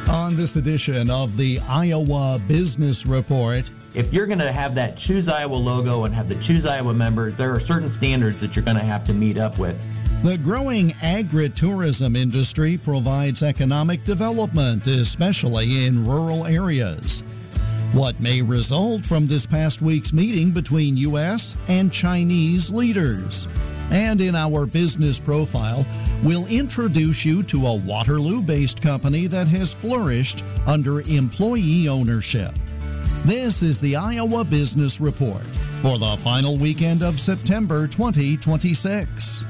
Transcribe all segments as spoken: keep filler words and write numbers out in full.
On this edition of the Iowa Business Report, if you're going to have that Choose Iowa logo and have the Choose Iowa members, there are certain standards that you're going to have to meet up with. The growing agritourism industry provides economic development, especially in rural areas. What may result from this past week's meeting between U S and Chinese leaders? And in our business profile, we'll introduce you to a Waterloo-based company that has flourished under employee ownership. This is the Iowa Business Report for the final weekend of September twenty twenty-six.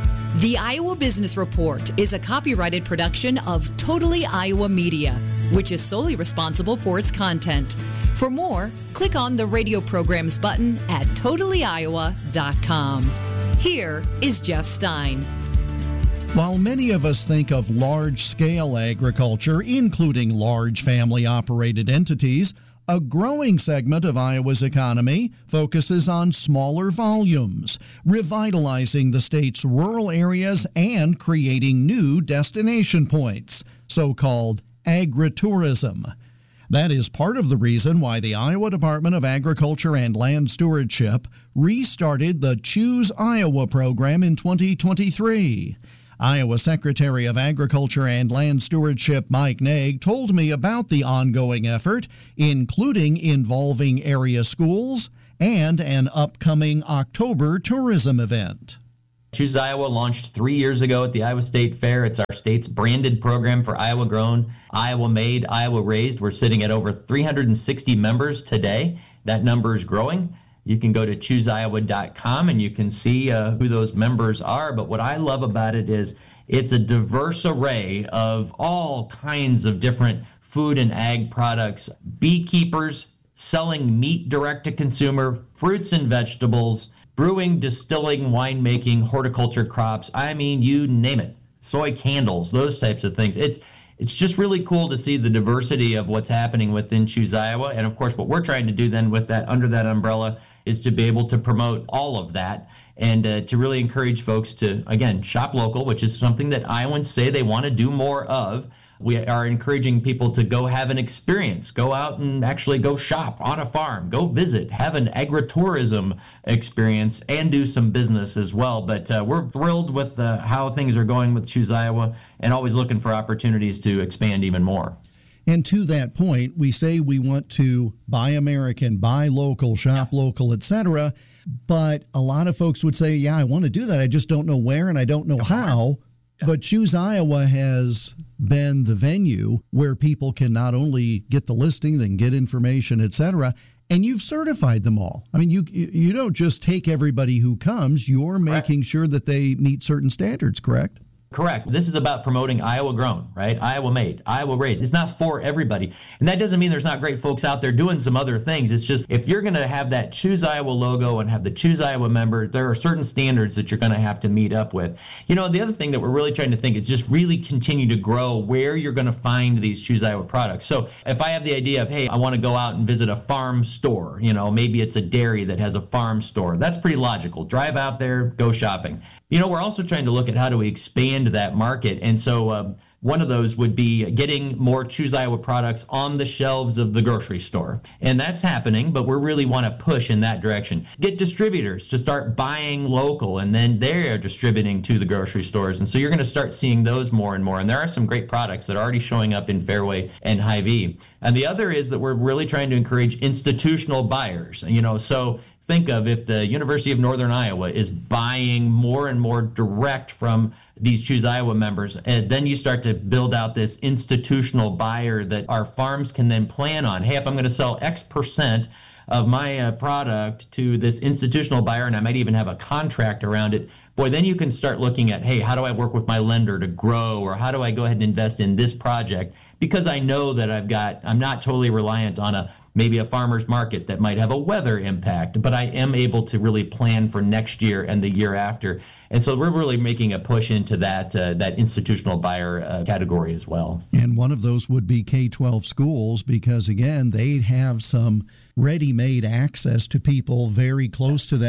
The Iowa Business Report is a copyrighted production of Totally Iowa Media, which is solely responsible for its content. For more, click on the radio programs button at totally iowa dot com. Here is Jeff Stein. While many of us think of large-scale agriculture, including large family-operated entities, a growing segment of Iowa's economy focuses on smaller volumes, revitalizing the state's rural areas and creating new destination points, so-called agritourism. That is part of the reason why the Iowa Department of Agriculture and Land Stewardship restarted the Choose Iowa program in twenty twenty-three. Iowa Secretary of Agriculture and Land Stewardship Mike Naig told me about the ongoing effort, including involving area schools and an upcoming October tourism event. Choose Iowa launched three years ago at the Iowa State Fair. It's our state's branded program for Iowa grown, Iowa made, Iowa raised. We're sitting at over three hundred sixty members today. That number is growing. You can go to choose iowa dot com and you can see uh, who those members are. But what I love about it is it's a diverse array of all kinds of different food and ag products. Beekeepers selling meat direct to consumer, fruits and vegetables, brewing, distilling, winemaking, horticulture crops. I mean, you name it. Soy candles, those types of things. It's it's just really cool to see the diversity of what's happening within Choose Iowa. And of course, what we're trying to do then with that, under that umbrella, is to be able to promote all of that and uh, to really encourage folks to, again, shop local, which is something that Iowans say they want to do more of. We are encouraging people to go have an experience, go out and actually go shop on a farm, go visit, have an agritourism experience, and do some business as well. But uh, we're thrilled with uh, how things are going with Choose Iowa and always looking for opportunities to expand even more. And to that point, we say we want to buy American, buy local, shop local, et cetera. But a lot of folks would say, yeah, I want to do that. I just don't know where and I don't know how. Yeah. But Choose Iowa has been the venue where people can not only get the listing, then get information, et cetera, and you've certified them all. I mean, you you don't just take everybody who comes. You're making Correct. sure that they meet certain standards, correct? Correct. This is about promoting Iowa grown, right? Iowa made, Iowa raised. It's not for everybody. And that doesn't mean there's not great folks out there doing some other things. It's just if you're going to have that Choose Iowa logo and have the Choose Iowa member, there are certain standards that you're going to have to meet up with. You know, the other thing that we're really trying to think is just really continue to grow where you're going to find these Choose Iowa products. So if I have the idea of, hey, I want to go out and visit a farm store, you know, maybe it's a dairy that has a farm store. That's pretty logical. Drive out there, go shopping. You know, we're also trying to look at how do we expand that market. And so uh, one of those would be getting more Choose Iowa products on the shelves of the grocery store. And that's happening, but we really want to push in that direction. Get distributors to start buying local, and then they're distributing to the grocery stores. And so you're going to start seeing those more and more. And there are some great products that are already showing up in Fairway and Hy-Vee. And the other is that we're really trying to encourage institutional buyers. You know, so think of if the University of Northern Iowa is buying more and more direct from these Choose Iowa members, and then you start to build out this institutional buyer that our farms can then plan on. Hey, if I'm going to sell X percent of my uh, product to this institutional buyer, and I might even have a contract around it, boy, then you can start looking at, hey, how do I work with my lender to grow, or how do I go ahead and invest in this project? Because I know that I've got, I'm not totally reliant on a maybe a farmer's market that might have a weather impact, but I am able to really plan for next year and the year after. And so we're really making a push into that uh, that institutional buyer uh, category as well. And one of those would be K twelve schools, because, again, they have some ready-made access to people very close to them.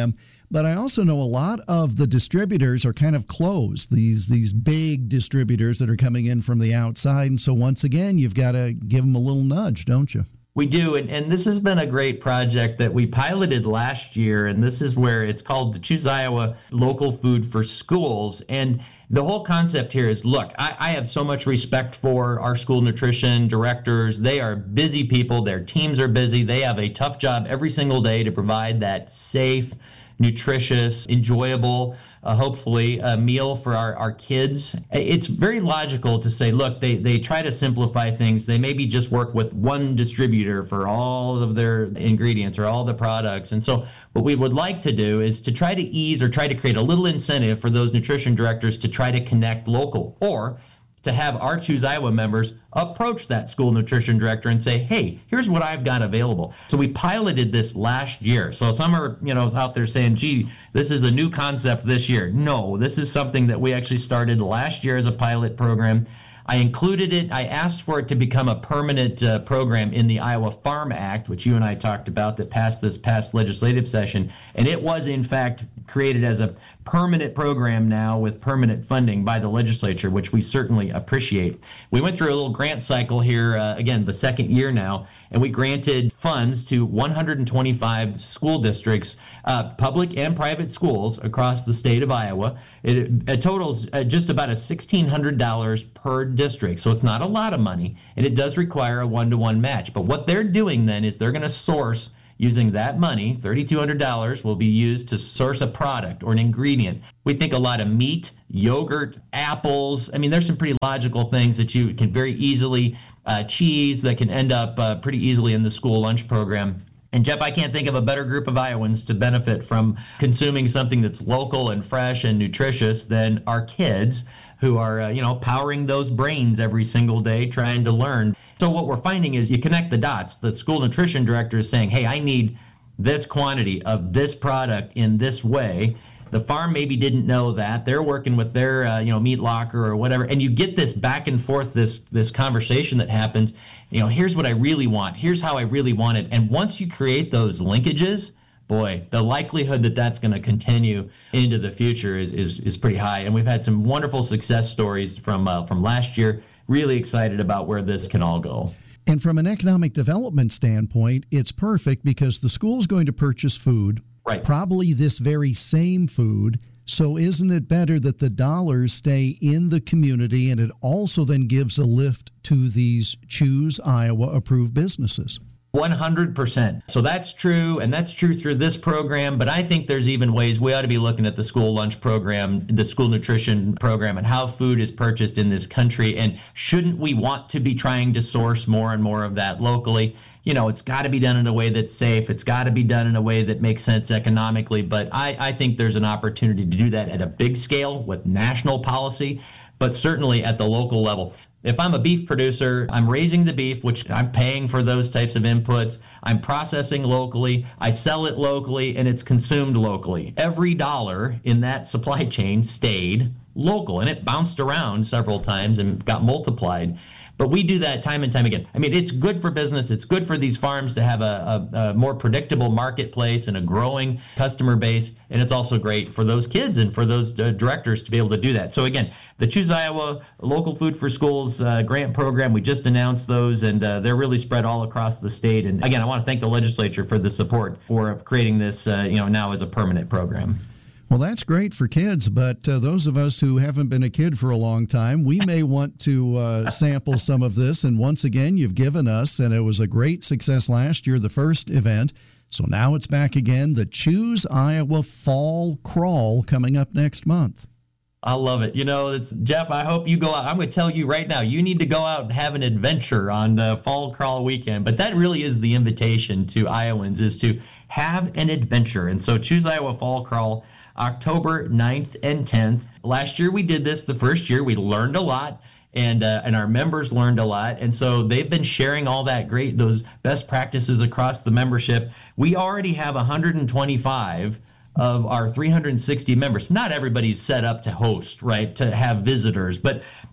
But I also know a lot of the distributors are kind of closed, these these big distributors that are coming in from the outside. And so once again, you've got to give them a little nudge, don't you? We do, and, and this has been a great project that we piloted last year, and this is where it's called the Choose Iowa Local Food for Schools. And the whole concept here is, look, I, I have so much respect for our school nutrition directors. They are busy people. Their teams are busy. They have a tough job every single day to provide that safe, nutritious, enjoyable, uh, hopefully, a meal for our, our kids. It's very logical to say, look, they, they try to simplify things. They maybe just work with one distributor for all of their ingredients or all the products. And so what we would like to do is to try to ease or try to create a little incentive for those nutrition directors to try to connect local, or to have our Choose Iowa members approach that school nutrition director and say, hey, here's what I've got available. So we piloted this last year. So some are, you know, out there saying, gee, this is a new concept this year. No, this is something that we actually started last year as a pilot program. I included it. I asked for it to become a permanent uh, program in the Iowa Farm Act, which you and I talked about, that passed this past legislative session. And it was, in fact, created as a permanent program now with permanent funding by the legislature, which we certainly appreciate. We went through a little grant cycle here, uh, again, the second year now, and we granted funds to one hundred twenty-five school districts, uh, public and private schools across the state of Iowa. It, it totals uh, just about a sixteen hundred dollars per district, so it's not a lot of money, and it does require a one-to-one match. But what they're doing then is they're going to source, using that money, three thousand two hundred dollars will be used to source a product or an ingredient. We think a lot of meat, yogurt, apples. I mean, there's some pretty logical things that you can very easily, uh, cheese that can end up uh, pretty easily in the school lunch program. And Jeff, I can't think of a better group of Iowans to benefit from consuming something that's local and fresh and nutritious than our kids, who are, uh, you know, powering those brains every single day trying to learn. So what we're finding is you connect the dots. The school nutrition director is saying, hey, I need this quantity of this product in this way. The farm maybe didn't know that. They're working with their, uh, you know, meat locker or whatever. And you get this back and forth, this this conversation that happens. You know, here's what I really want. Here's how I really want it. And once you create those linkages, boy, the likelihood that that's going to continue into the future is, is is pretty high. And we've had some wonderful success stories from uh, from last year. Really excited about where this can all go. And from an economic development standpoint, it's perfect because the school's going to purchase food, right, probably this very same food. So isn't it better that the dollars stay in the community, and it also then gives a lift to these Choose Iowa approved businesses? one hundred percent. So that's true, and that's true through this program, but I think there's even ways we ought to be looking at the school lunch program, the school nutrition program, and how food is purchased in this country, and shouldn't we want to be trying to source more and more of that locally? You know, it's got to be done in a way that's safe. It's got to be done in a way that makes sense economically, but I, I think there's an opportunity to do that at a big scale with national policy, but certainly at the local level. If I'm a beef producer, I'm raising the beef, which I'm paying for those types of inputs. I'm processing locally. I sell it locally, and it's consumed locally. Every dollar in that supply chain stayed local, and it bounced around several times and got multiplied. But we do that time and time again. I mean, it's good for business. It's good for these farms to have a, a, a more predictable marketplace and a growing customer base. And it's also great for those kids and for those uh, directors to be able to do that. So again, the Choose Iowa Local Food for Schools uh, grant program, we just announced those, and uh, they're really spread all across the state. And again, I want to thank the legislature for the support for creating this, uh, you know, now as a permanent program. Well, that's great for kids, but uh, those of us who haven't been a kid for a long time, we may want to uh, sample some of this. And once again, you've given us, and it was a great success last year, the first event. So now it's back again, the Choose Iowa Fall Crawl coming up next month. I love it. You know, it's Jeff, I hope you go out. I'm going to tell you right now, you need to go out and have an adventure on uh, Fall Crawl weekend. But that really is the invitation to Iowans, is to have an adventure. And so Choose Iowa Fall Crawl, October ninth and tenth. Last year we did this the first year. We learned a lot, and uh, and our members learned a lot. And so they've been sharing all that great, those best practices across the membership. We already have one hundred twenty-five of our three hundred sixty members. Not everybody's set up to host, right, to have visitors, but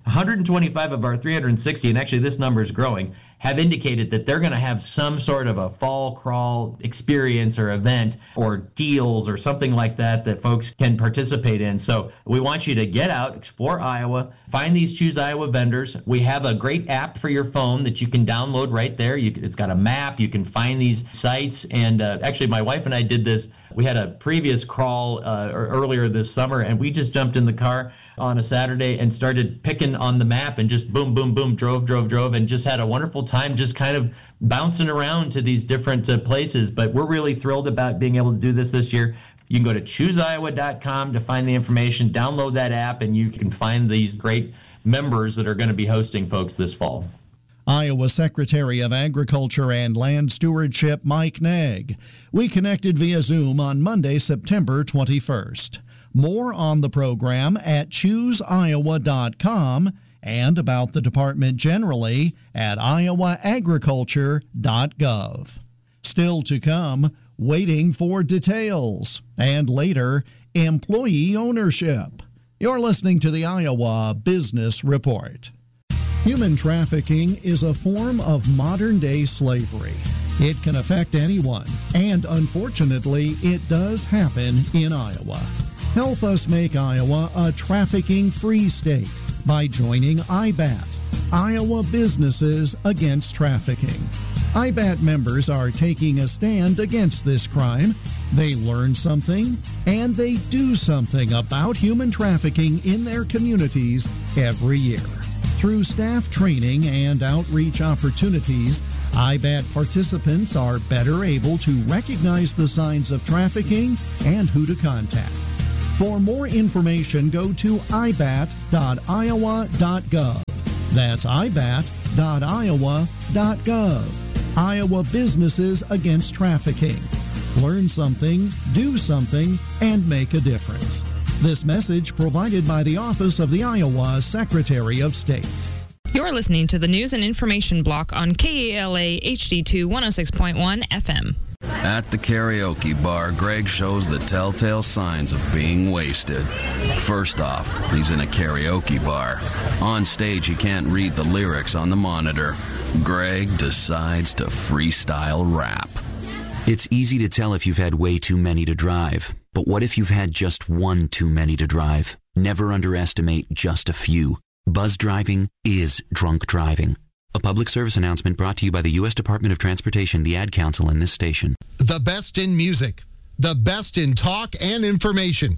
one hundred twenty-five of our three hundred sixty, and actually this number is growing, have indicated that they're going to have some sort of a fall crawl experience or event or deals or something like that that folks can participate in. So we want you to get out, explore Iowa, find these Choose Iowa vendors. We have a great app for your phone that you can download right there. You, it's got a map. You can find these sites. And uh, actually, my wife and I did this. We had a previous crawl uh, earlier this summer, and we just jumped in the car on a Saturday and started picking on the map and just boom, boom, boom, drove, drove, drove, and just had a wonderful time just kind of bouncing around to these different uh, places. But we're really thrilled about being able to do this this year. You can go to choose iowa dot com to find the information, download that app, and you can find these great members that are going to be hosting folks this fall. Iowa Secretary of Agriculture and Land Stewardship Mike Naig. We connected via Zoom on Monday, September twenty-first. More on the program at choose iowa dot com and about the department generally at iowa agriculture dot gov. Still to come, waiting for details, and later, employee ownership. You're listening to the Iowa Business Report. Human trafficking is a form of modern-day slavery. It can affect anyone, and unfortunately, it does happen in Iowa. Help us make Iowa a trafficking-free state by joining I B A T, Iowa Businesses Against Trafficking. I B A T members are taking a stand against this crime. They learn something, and they do something about human trafficking in their communities every year. Through staff training and outreach opportunities, I B A T participants are better able to recognize the signs of trafficking and who to contact. For more information, go to i b a t dot iowa dot gov. That's i b a t dot iowa dot gov. Iowa Businesses Against Trafficking. Learn something, do something, and make a difference. This message provided by the Office of the Iowa Secretary of State. You're listening to the News and Information Block on K A L A H D two one oh six point one F M. At the karaoke bar, Greg shows the telltale signs of being wasted. First off, he's in a karaoke bar. On stage, he can't read the lyrics on the monitor. Greg decides to freestyle rap. It's easy to tell if you've had way too many to drive. But what if you've had just one too many to drive? Never underestimate just a few. Buzz driving is drunk driving. A public service announcement brought to you by the U S Department of Transportation, the Ad Council, and this station. The best in music. The best in talk and information.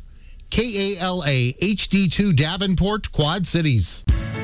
K A L A H D two Davenport, Quad Cities.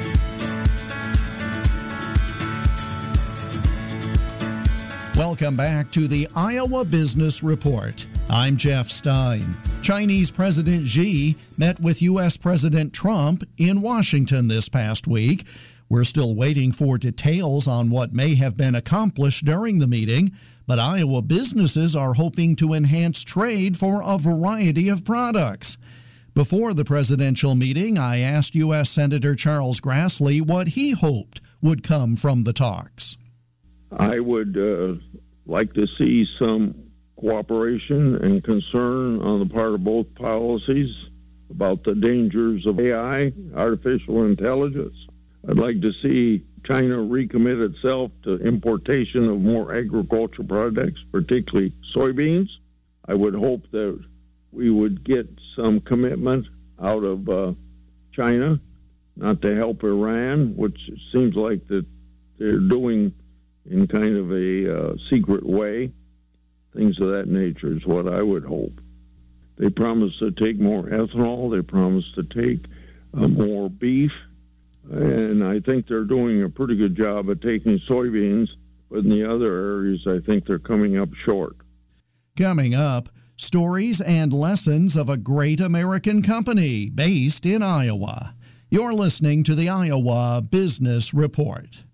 Welcome back to the Iowa Business Report. I'm Jeff Stein. Chinese President Xi met with U S President Trump in Washington this past week. We're still waiting for details on what may have been accomplished during the meeting, but Iowa businesses are hoping to enhance trade for a variety of products. Before the presidential meeting, I asked U S Senator Charles Grassley what he hoped would come from the talks. I would uh, like to see some cooperation and concern on the part of both policies about the dangers of A I, artificial intelligence. I'd like to see China recommit itself to importation of more agricultural products, particularly soybeans. I would hope that we would get some commitment out of uh, China, not to help Iran, which seems like that they're doing in kind of a uh, secret way. Things of that nature is what I would hope. They promised to take more ethanol. They promised to take uh, more beef. And I think they're doing a pretty good job at taking soybeans. But in the other areas, I think they're coming up short. Coming up, stories and lessons of a great American company based in Iowa. You're listening to the Iowa Business Report.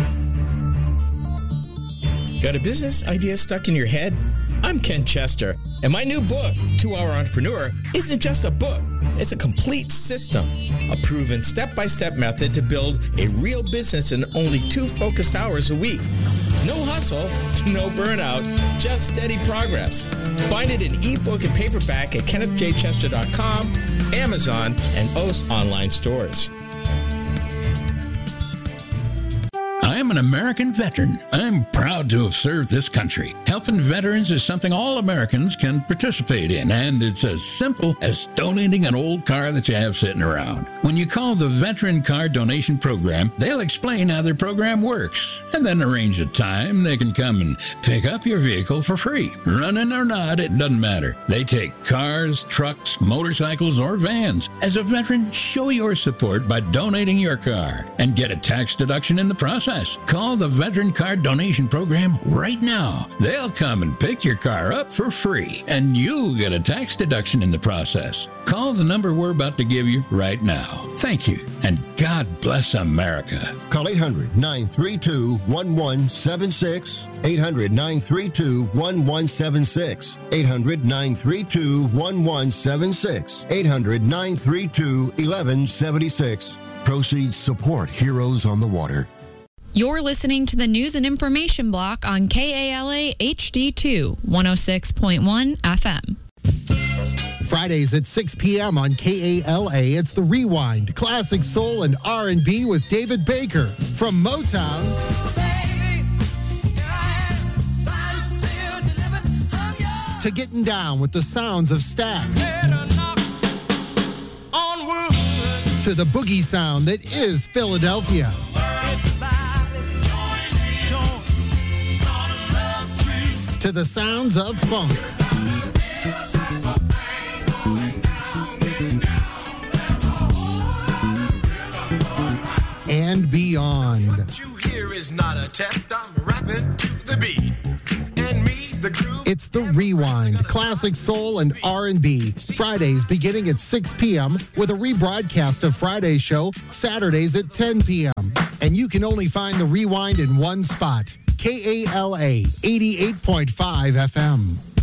Got a business idea stuck in your head? I'm Ken Chester, and my new book, Two Hour Entrepreneur, isn't just a book. It's a complete system, a proven step-by-step method to build a real business in only two focused hours a week. No hustle, no burnout, just steady progress. Find it in ebook and paperback at kenneth j chester dot com, Amazon, and most online stores. I am an American veteran. I'm proud to have served this country. Helping veterans is something all Americans can participate in, and it's as simple as donating an old car that you have sitting around. When you call the Veteran Car Donation Program, they'll explain how their program works, and then arrange a time they can come and pick up your vehicle for free. Running or not, it doesn't matter. They take cars, trucks, motorcycles, or vans. As a veteran, show your support by donating your car and get a tax deduction in the process. Call the Veteran Car Donation Program right now. They'll come and pick your car up for free, and you'll get a tax deduction in the process. Call the number we're about to give you right now. Thank you, and God bless America. Call eight hundred, nine three two, one one seven six. eight hundred, nine three two, one one seven six. eight hundred, nine three two, one one seven six. eight hundred, nine three two, one one seven six. Proceeds support Heroes on the Water. You're listening to the News and Information Block on K A L A H D two, one oh six point one F M. Fridays at six p.m. on K A L A, it's The Rewind, classic soul and R and B with David Baker from Motown to Getting Down with the sounds of Stax, to the boogie sound that is Philadelphia, to the sounds of funk. And beyond. What you hear is not a test. I'm rapping to the beat. And me, the groove. It's The Rewind, classic soul and R and B. Fridays beginning at six p.m. with a rebroadcast of Friday's show Saturdays at ten p.m. And you can only find The Rewind in one spot. K A L A eighty-eight point five F M.